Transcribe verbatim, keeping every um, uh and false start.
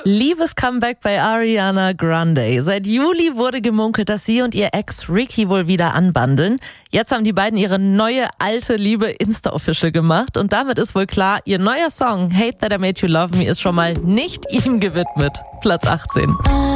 Liebes-Comeback bei Ariana Grande. Seit Juli wurde gemunkelt, dass sie und ihr Ex Ricky wohl wieder anbandeln. Jetzt haben die beiden ihre neue, alte Liebe Insta-Official gemacht. Und damit ist wohl klar, ihr neuer Song Hate That I Made You Love Me ist schon mal nicht ihm gewidmet. Platz achtzehn.